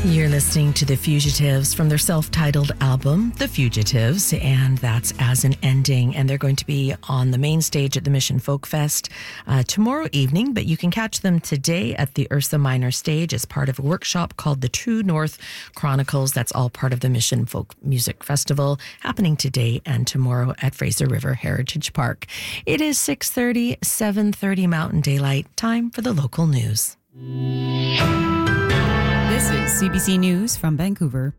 You're listening to The Fugitives from their self-titled album, The Fugitives, and that's as an ending. And they're going to be on the main stage at the Mission Folk Fest tomorrow evening, but you can catch them today at the Ursa Minor stage as part of a workshop called the True North Chronicles. That's all part of the Mission Folk Music Festival happening today and tomorrow at Fraser River Heritage Park. It is 6:30, 7:30 Mountain Daylight. Time for the local news. This is CBC News from Vancouver.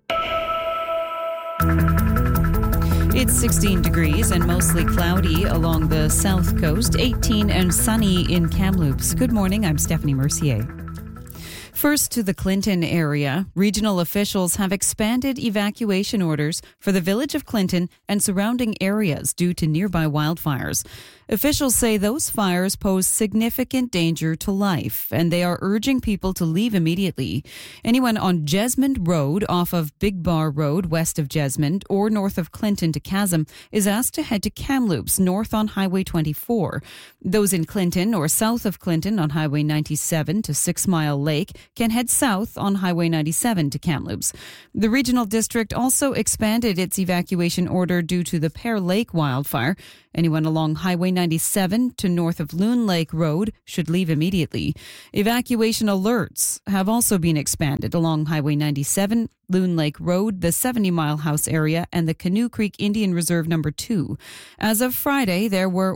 It's 16 degrees and mostly cloudy along the south coast, 18 and sunny in Kamloops. Good morning, I'm Stephanie Mercier. First to the Clinton area, regional officials have expanded evacuation orders for the village of Clinton and surrounding areas due to nearby wildfires. Officials say those fires pose significant danger to life, and they are urging people to leave immediately. Anyone on Jesmond Road off of Big Bar Road west of Jesmond or north of Clinton to Chasm is asked to head to Kamloops north on Highway 24. Those in Clinton or south of Clinton on Highway 97 to 6 Mile Lake can head south on Highway 97 to Kamloops. The regional district also expanded its evacuation order due to the Pear Lake wildfire. Anyone along Highway 97 to north of Loon Lake Road should leave immediately. Evacuation alerts have also been expanded along Highway 97, Loon Lake Road, the 70 Mile House area, and the Canoe Creek Indian Reserve No. 2. As of Friday, there were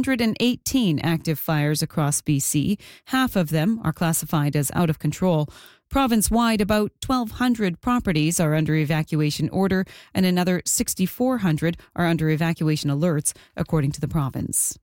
118 active fires across BC. Half of them are classified as out of control. Province-wide, about 1,200 properties are under evacuation order and another 6,400 are under evacuation alerts, according to the province.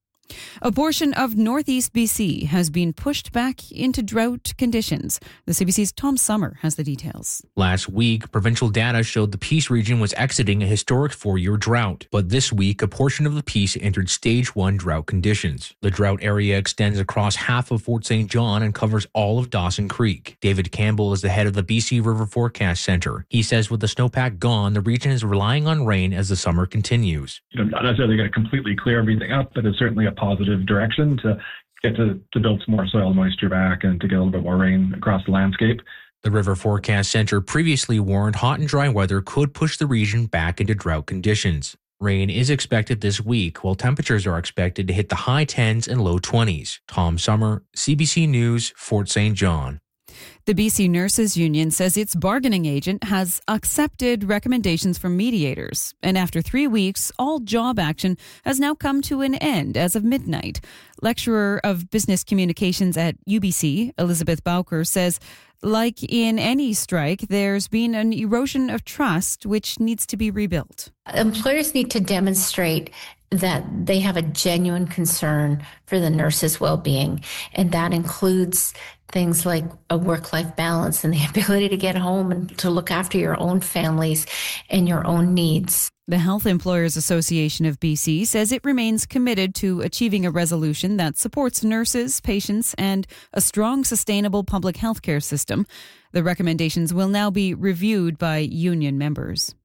A portion of northeast BC has been pushed back into drought conditions. The CBC's Tom Summer has the details. Last week, provincial data showed the Peace region was exiting a historic 4-year drought. But this week, a portion of the Peace entered Stage 1 drought conditions. The drought area extends across half of Fort St. John and covers all of Dawson Creek. David Campbell is the head of the BC River Forecast Centre. He says with the snowpack gone, the region is relying on rain as the summer continues. Not necessarily going to completely clear everything up, but it's certainly a positive direction to get to build some more soil moisture back and to get a little bit more rain across the landscape. The River Forecast Centre previously warned hot and dry weather could push the region back into drought conditions. Rain is expected this week, while temperatures are expected to hit the high 10s and low 20s. Tom Summer, CBC News, Fort St. John. The BC Nurses Union says its bargaining agent has accepted recommendations from mediators. And after 3 weeks, all job action has now come to an end as of midnight. Lecturer of Business Communications at UBC, Elizabeth Bowker, says, like in any strike, there's been an erosion of trust which needs to be rebuilt. Employers need to demonstrate that they have a genuine concern for the nurses' well-being, and that includes things like a work-life balance and the ability to get home and to look after your own families and your own needs. The Health Employers Association of BC says it remains committed to achieving a resolution that supports nurses, patients, and a strong, sustainable public health care system. The recommendations will now be reviewed by union members.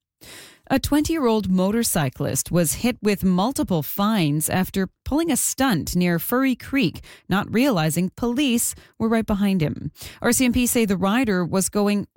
A 20-year-old motorcyclist was hit with multiple fines after pulling a stunt near Furry Creek, not realizing police were right behind him. RCMP say the rider was going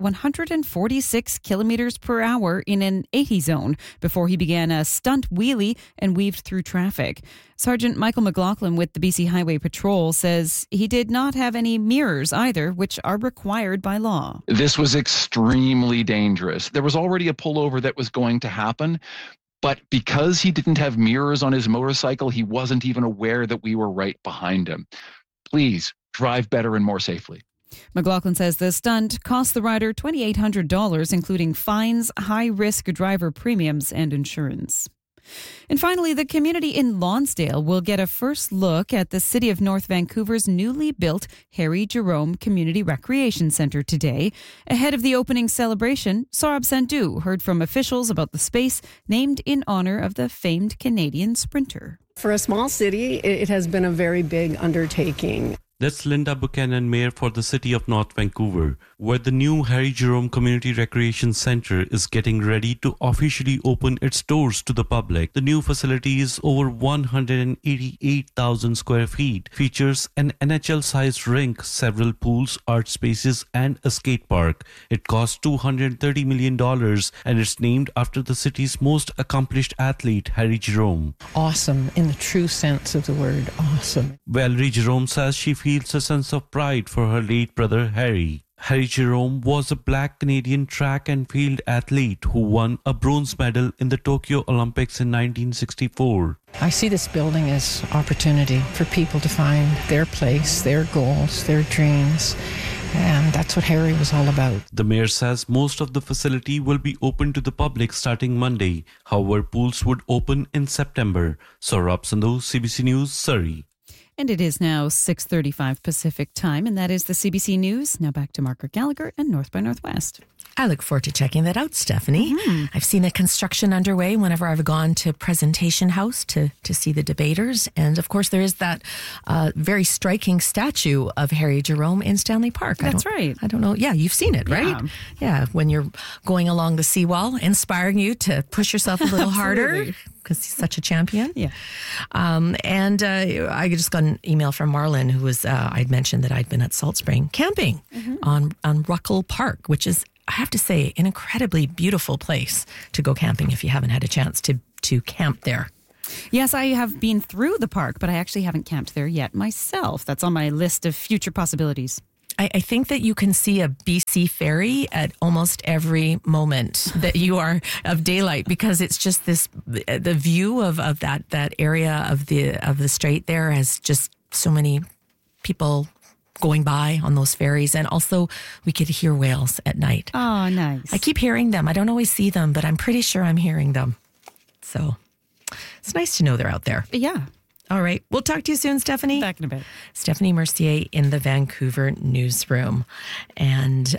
146 kilometers per hour in an 80 zone before he began a stunt wheelie and weaved through traffic. Sergeant Michael McLaughlin with the BC Highway Patrol says he did not have any mirrors either, which are required by law. This was extremely dangerous. There was already a pullover that was going to happen, but because he didn't have mirrors on his motorcycle, he wasn't even aware that we were right behind him. Please drive better and more safely. McLaughlin says the stunt cost the rider $2,800, including fines, high-risk driver premiums, and insurance. And finally, the community in Lonsdale will get a first look at the City of North Vancouver's newly built Harry Jerome Community Recreation Centre today. Ahead of the opening celebration, Saurabh Sandhu heard from officials about the space named in honour of the famed Canadian sprinter. For a small city, it has been a very big undertaking. That's Linda Buchanan, Mayor for the City of North Vancouver, where the new Harry Jerome Community Recreation Centre is getting ready to officially open its doors to the public. The new facility is over 188,000 square feet, features an NHL-sized rink, several pools, art spaces, and a skate park. It costs $230 million and it's named after the city's most accomplished athlete, Harry Jerome. Awesome, in the true sense of the word, awesome. Valerie Jerome says she feels a sense of pride for her late brother, Harry. Harry Jerome was a Black Canadian track and field athlete who won a bronze medal in the Tokyo Olympics in 1964. I see this building as opportunity for people to find their place, their goals, their dreams. And that's what Harry was all about. The mayor says most of the facility will be open to the public starting Monday. However, pools would open in September. Saurabh Sandhu, CBC News, Surrey. And it is now 6:35 Pacific time, and that is the CBC News. Now back to Margaret Gallagher and North by Northwest. I look forward to checking that out, Stephanie. I've seen a construction underway whenever I've gone to Presentation House to see the debaters. And of course, there is that very striking statue of Harry Jerome in Stanley Park. That's right. I don't know. Yeah, you've seen it, right? Yeah, when you're going along the seawall, inspiring you to push yourself a little harder because he's such a champion. Yeah. And I just got an email from Marlon who was, I'd mentioned that I'd been at Salt Spring camping on Ruckle Park, which is, I have to say, an incredibly beautiful place to go camping if you haven't had a chance to camp there. Yes, I have been through the park, but I actually haven't camped there yet myself. That's on my list of future possibilities. I think that you can see a BC ferry at almost every moment that you are of daylight, because it's just the view of that area of the strait there has just so many people going by on those ferries. And also we could hear whales at night. Oh, nice. I keep hearing them. I don't always see them, but I'm pretty sure I'm hearing them. So it's nice to know they're out there. Yeah. All right. We'll talk to you soon, Stephanie. Back in a bit. Stephanie Mercier in the Vancouver newsroom. And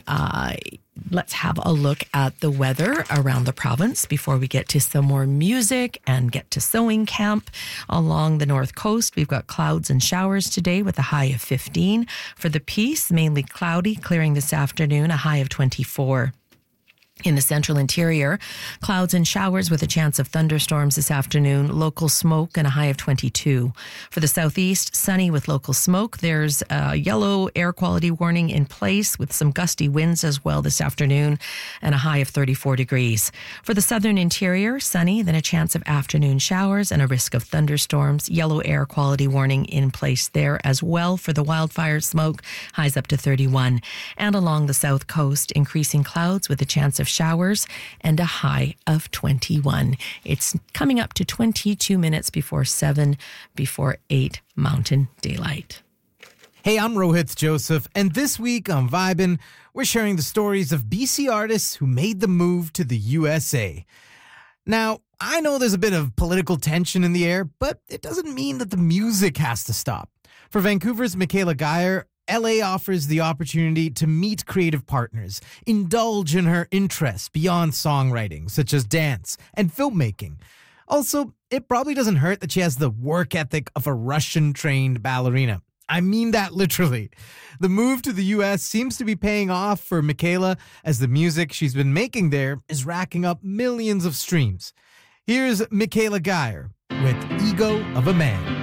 let's have a look at the weather around the province before we get to some more music and get to sewing camp along the north coast. We've got clouds and showers today with a high of 15. For the Peace, mainly cloudy, clearing this afternoon, a high of 24. In the central interior, clouds and showers with a chance of thunderstorms this afternoon, local smoke and a high of 22. For the southeast, sunny with local smoke. There's a yellow air quality warning in place with some gusty winds as well this afternoon and a high of 34 degrees. For the southern interior, sunny, then a chance of afternoon showers and a risk of thunderstorms. Yellow air quality warning in place there as well for the wildfire smoke, highs up to 31. And along the south coast, increasing clouds with a chance of showers and a high of 21. It's coming up to 22 minutes before 7, before 8 Mountain Daylight. Hey, I'm Rohit Joseph, and this week on Vibin', we're sharing the stories of BC artists who made the move to the USA. Now, I know there's a bit of political tension in the air, but it doesn't mean that the music has to stop. For Vancouver's Michaela Geyer, LA offers the opportunity to meet creative partners, indulge in her interests beyond songwriting, such as dance and filmmaking. Also, it probably doesn't hurt that she has the work ethic of a Russian-trained ballerina. I mean that literally. The move to the U.S. seems to be paying off for Michaela, as the music she's been making there is racking up millions of streams. Here's Michaela Geyer with Ego of a Man.